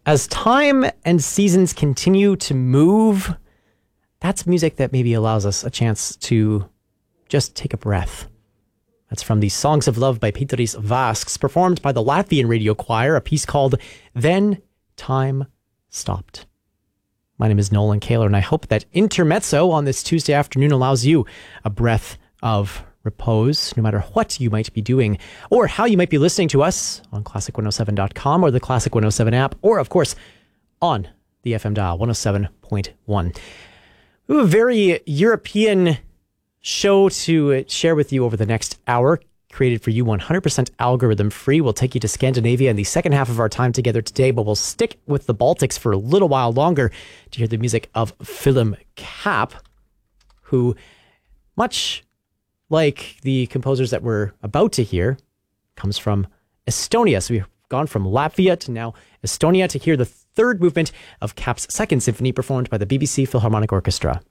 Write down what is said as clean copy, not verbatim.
As time and seasons continue to move, that's music that maybe allows us a chance to just take a breath. That's from the Songs of Love by Pēteris Vasks, performed by the Latvian radio choir, a piece called Then Time Stopped. My name is Nolan Kaler, and I hope that Intermezzo on this Tuesday afternoon allows you a breath of repose, no matter what you might be doing or how you might be listening to us on classic107.com or the Classic 107 app, or of course on the FM dial 107.1. We have a very European show to share with you over the next hour, created for you 100% algorithm free. We'll take you to Scandinavia in the second half of our time together today, but we'll stick with the Baltics for a little while longer to hear the music of Philip Kapp, who, much like the composers that we're about to hear, comes from Estonia. So we've gone from Latvia to now Estonia to hear the third movement of Kapp's Second Symphony performed by the BBC Philharmonic Orchestra.